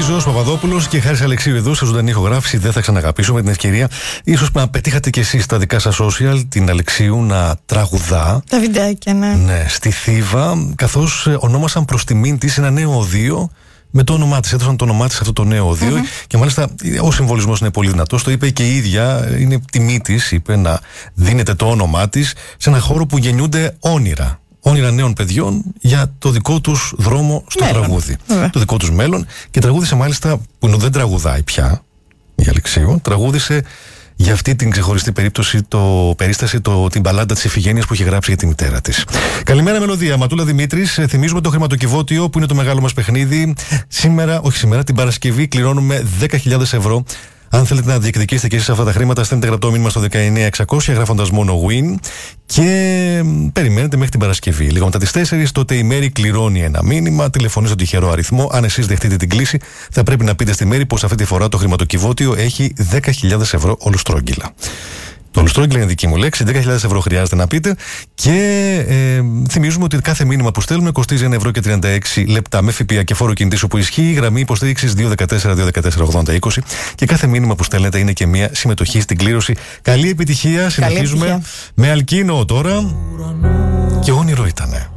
Ζώος Παπαδόπουλος και Χάρης Αλεξίου εδώ σε ζωντανή ηχογράφηση. Δεν θα ξαναγαπήσω με την ευκαιρία. Ίσως να πετύχατε κι εσείς στα δικά σας social την Αλεξίου να τραγουδά. Τα βιντεάκια, ναι. Ναι, στη Θήβα, καθώς ονόμασαν προς τιμήν της ένα νέο οδείο με το όνομά της. Έδωσαν το όνομά της αυτό το νέο οδείο και μάλιστα ο συμβολισμός είναι πολύ δυνατός. Το είπε και η ίδια, είναι τιμή της, είπε να δίνεται το όνομά της σε ένα χώρο που γεννιούνται όνειρα. Όνειρα νέων παιδιών για το δικό τους δρόμο στο τραγούδι. Το δικό τους μέλλον. Και τραγούδισε μάλιστα, που δεν τραγουδάει πια η Αλεξίου, τραγούδισε για αυτή την ξεχωριστή περίσταση, την μπαλάντα της Ιφηγένειας που είχε γράψει για τη μητέρα της. Καλημέρα, Μελωδία. Ματούλα Δημήτρης. Θυμίζουμε το χρηματοκιβώτιο που είναι το μεγάλο μας παιχνίδι. Την Παρασκευή κληρώνουμε 10.000 ευρώ. Αν θέλετε να διεκδικήσετε και εσείς αυτά τα χρήματα, στέλνετε γραπτό μήνυμα στο 19600 γράφοντας μόνο win και περιμένετε μέχρι την Παρασκευή. Λίγο μετά τις 4, τότε η Μέρη κληρώνει ένα μήνυμα, τηλεφωνεί στον τυχερό αριθμό. Αν εσείς δεχτείτε την κλήση, θα πρέπει να πείτε στη Μέρη πως αυτή τη φορά το χρηματοκιβώτιο έχει 10.000 ευρώ ολοστρόγγυλα. Το ολοστρόγγυλα είναι δική μου λέξη, 10.000 ευρώ χρειάζεται να πείτε. Και θυμίζουμε ότι κάθε μήνυμα που στέλνουμε κοστίζει 1,36 ευρώ με ΦΠΑ και φόρο κινητής όπου ισχύει. Η γραμμή υποστήριξης 214-214-80-20. Και κάθε μήνυμα που στέλνετε είναι και μια συμμετοχή στην κλήρωση. Καλή επιτυχία. Συνεχίζουμε με Αλκίνο τώρα. Και όνειρο ήτανε.